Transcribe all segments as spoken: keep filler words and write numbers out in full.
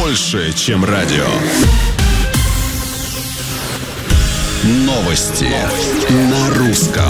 больше, чем радио. Новости на русском.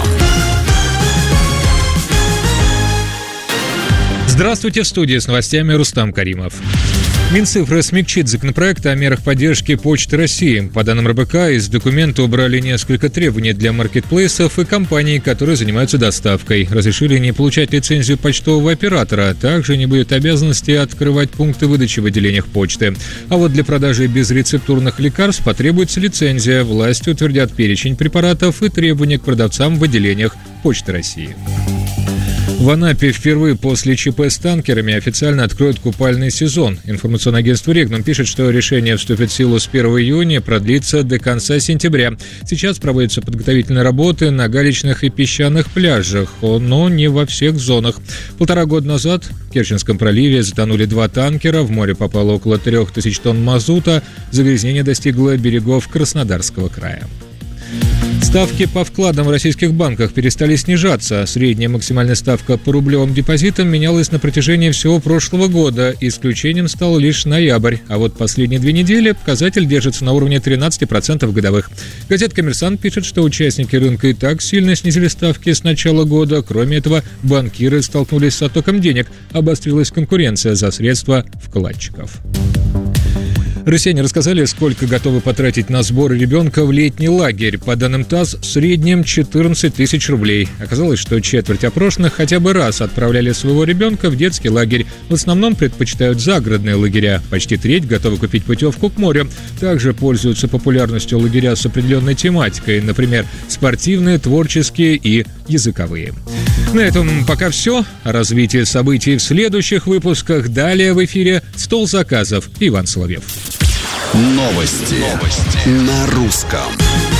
Здравствуйте, в студии с новостями Рустам Каримов. Минцифры смягчит законопроект о мерах поддержки Почты России. По данным эр бэ ка, из документа убрали несколько требований для маркетплейсов и компаний, которые занимаются доставкой. Разрешили не получать лицензию почтового оператора. Также не будет обязанности открывать пункты выдачи в отделениях почты. А вот для продажи безрецептурных лекарств потребуется лицензия. Власти утвердят перечень препаратов и требования к продавцам в отделениях Почты России. В Анапе впервые после ЧП с танкерами официально откроют купальный сезон. Информационное агентство «Регнум» пишет, что решение вступит в силу с первого июня и продлится до конца сентября. Сейчас проводятся подготовительные работы на галечных и песчаных пляжах, но не во всех зонах. Полтора года назад в Керченском проливе затонули два танкера, в море попало около трех тысяч тонн мазута, загрязнение достигло берегов Краснодарского края. Ставки по вкладам в российских банках перестали снижаться. Средняя максимальная ставка по рублевым депозитам менялась на протяжении всего прошлого года. Исключением стал лишь ноябрь. А вот последние две недели показатель держится на уровне тринадцать процентов годовых. Газета «Коммерсант» пишет, что участники рынка и так сильно снизили ставки с начала года. Кроме этого, банкиры столкнулись с оттоком денег. Обострилась конкуренция за средства вкладчиков. Россияне рассказали, сколько готовы потратить на сборы ребенка в летний лагерь. По данным ТАСС, в среднем четырнадцать тысяч рублей. Оказалось, что четверть опрошенных хотя бы раз отправляли своего ребенка в детский лагерь. В основном предпочитают загородные лагеря. Почти треть готовы купить путевку к морю. Также пользуются популярностью лагеря с определенной тематикой. Например, спортивные, творческие и языковые. На этом пока все. О развитии событий в следующих выпусках. Далее в эфире «Стол заказов». Иван Соловьев. Новости, Новости. На русском.